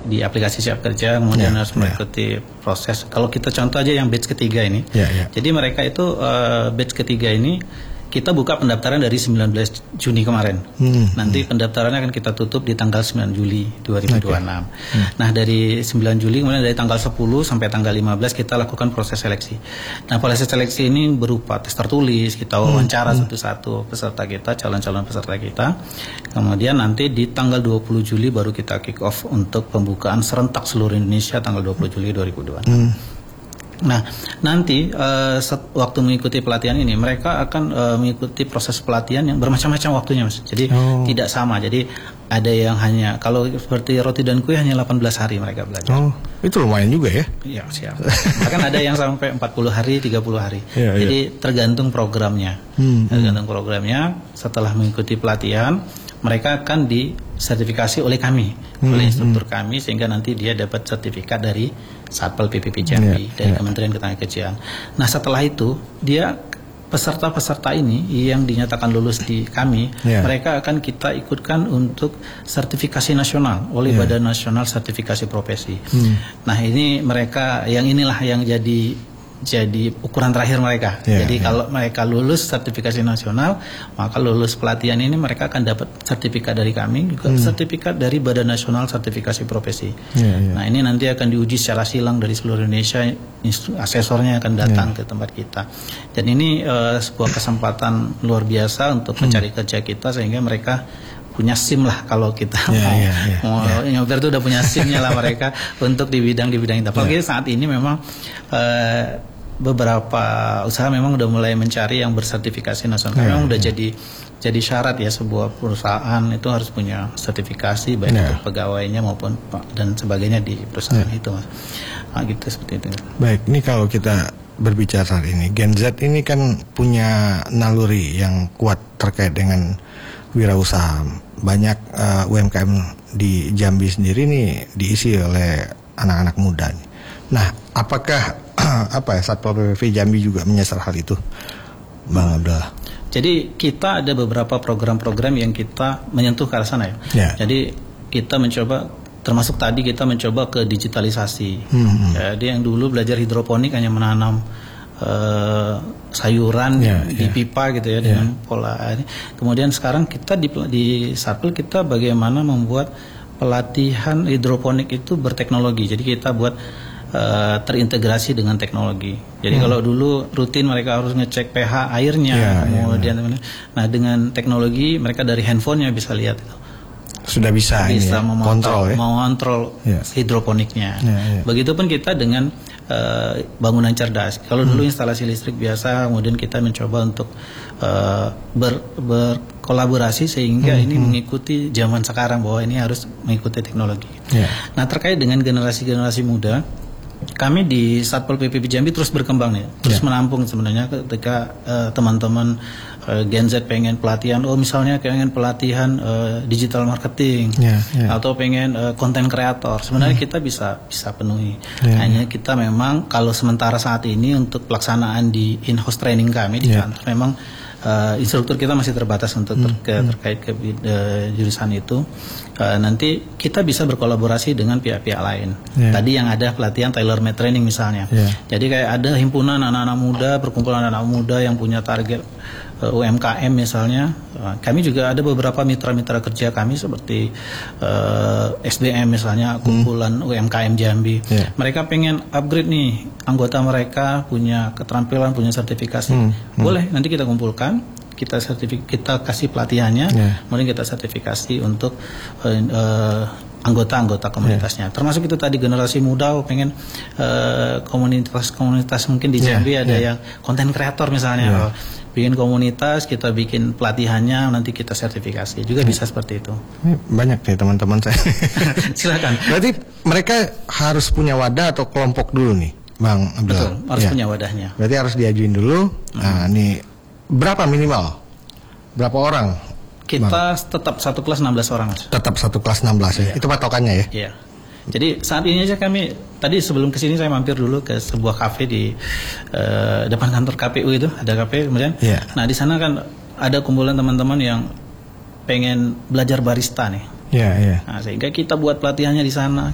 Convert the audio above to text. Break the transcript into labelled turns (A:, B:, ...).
A: di aplikasi Siap Kerja, kemudian harus mengikuti proses. Kalau kita contoh aja yang batch ketiga ini, jadi mereka itu batch ketiga ini kita buka pendaftaran dari 19 Juni kemarin. Nanti pendaftarannya akan kita tutup di tanggal 9 Juli 2026. Nah, dari 9 Juli kemudian dari tanggal 10 sampai tanggal 15 kita lakukan proses seleksi. Nah, proses seleksi ini berupa tes tertulis, kita wawancara satu-satu peserta kita, calon-calon peserta kita. Kemudian nanti di tanggal 20 Juli baru kita kick off untuk pembukaan serentak seluruh Indonesia tanggal 20 Juli 2026. Nah, nanti waktu mengikuti pelatihan ini mereka akan mengikuti proses pelatihan yang bermacam-macam waktunya, Mas. Jadi tidak sama. Jadi ada yang hanya kalau seperti roti dan kue hanya 18 hari mereka belajar. Oh,
B: itu lumayan juga ya?
A: Iya, siap. Bahkan ada yang sampai 40 hari, 30 hari. Jadi tergantung programnya. Tergantung programnya. Setelah mengikuti pelatihan, mereka akan disertifikasi oleh kami, oleh instruktur kami, sehingga nanti dia dapat sertifikat dari Satpol PPP Jambi, dari Kementerian Ketenagakerjaan. Nah, setelah itu dia peserta-peserta ini yang dinyatakan lulus di kami, mereka akan kita ikutkan untuk sertifikasi nasional oleh Badan Nasional Sertifikasi Profesi. Nah, ini mereka yang inilah yang jadi ukuran terakhir mereka. Jadi kalau mereka lulus sertifikasi nasional, maka lulus pelatihan ini mereka akan dapat sertifikat dari kami, juga sertifikat dari Badan Nasional Sertifikasi Profesi. Nah, ini nanti akan diuji secara silang dari seluruh Indonesia, asesornya akan datang ke tempat kita. Dan ini sebuah kesempatan luar biasa untuk mencari kerja kita, sehingga mereka punya SIM lah kalau kita mau nyobar itu udah punya SIM-nya lah mereka untuk di bidang itu. Apalagi saat ini memang beberapa usaha memang udah mulai mencari yang bersertifikasi nasional. Memang udah jadi syarat ya, sebuah perusahaan itu harus punya sertifikasi baik untuk pegawainya maupun dan sebagainya di perusahaan itu, Mas. Nah, gitu seperti itu.
B: Baik, ini kalau kita berbicara saat ini, Gen Z ini kan punya naluri yang kuat terkait dengan wirausaha. Banyak UMKM di Jambi sendiri nih diisi oleh anak-anak muda. Nah, apakah Satpol PP Jambi juga menyasar hal itu, Bang Abdullah?
A: Jadi kita ada beberapa program-program yang kita menyentuh ke arah sana ya. Jadi kita mencoba, termasuk tadi kita mencoba ke digitalisasi. Jadi yang dulu belajar hidroponik hanya menanam sayuran di pipa gitu ya dengan pola ini. Kemudian sekarang kita di Satpol kita bagaimana membuat pelatihan hidroponik itu berteknologi. Jadi kita buat terintegrasi dengan teknologi. Jadi kalau dulu rutin mereka harus ngecek pH airnya, kemudian nah dengan teknologi mereka dari handphonenya bisa lihat itu.
B: Sudah bisa
A: mengontrol hidroponiknya. Begitupun kita dengan bangunan cerdas. Kalau dulu instalasi listrik biasa, kemudian kita mencoba untuk berkolaborasi sehingga ini mengikuti zaman sekarang, bahwa ini harus mengikuti teknologi. Nah, terkait dengan generasi-generasi muda, kami di Satpol PPP Jambi terus berkembang nih, terus menampung sebenarnya ketika teman-teman Gen Z pengen pelatihan, misalnya pengen pelatihan digital marketing, atau pengen konten kreator, sebenarnya kita bisa penuhi. Hanya kita memang kalau sementara saat ini untuk pelaksanaan di in-house training kami di kantor, memang instruktur kita masih terbatas untuk terkait ke jurusan itu. Nanti kita bisa berkolaborasi dengan pihak-pihak lain. Tadi yang ada pelatihan tailor-made training misalnya. Jadi kayak ada himpunan anak-anak muda, perkumpulan anak muda yang punya target UMKM misalnya. Kami juga ada beberapa mitra-mitra kerja kami seperti SDM misalnya, kumpulan UMKM Jambi. Mereka pengen upgrade nih anggota mereka, punya keterampilan, punya sertifikasi. Boleh, nanti kita kumpulkan, kita kasih pelatihannya, kemudian kita sertifikasi untuk anggota-anggota komunitasnya. Termasuk itu tadi generasi muda pengen komunitas mungkin di Jambi ada yang konten kreator misalnya. Bikin komunitas, kita bikin pelatihannya, nanti kita sertifikasi. Juga bisa seperti itu.
B: Banyak nih teman-teman saya.
A: Silakan.
B: Berarti mereka harus punya wadah atau kelompok dulu nih, Bang Abdullah?
A: Betul, harus punya wadahnya.
B: Berarti harus diajuin dulu. Nah, nih berapa minimal? Berapa orang?
A: Kita tetap satu kelas 16 orang, Mas.
B: Tetap satu kelas 16 ya? Itu patokannya ya?
A: Iya. Jadi saat ini aja kami, tadi sebelum kesini saya mampir dulu ke sebuah kafe di depan kantor KPU itu, ada kafe kemudian. Nah, di sana kan ada kumpulan teman-teman yang pengen belajar barista nih. Nah, sehingga kita buat pelatihannya di sana.